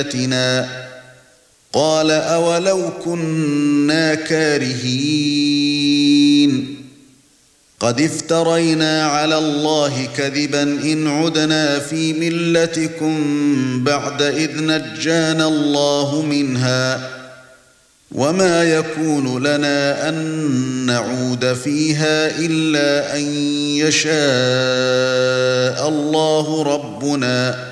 آياتنا قال أولو كنا كارهين قد افترينا على الله كذبا إن عدنا في ملتكم بعد إذ نجانا الله منها وما يكون لنا أن نعود فيها إلا أن يشاء الله ربنا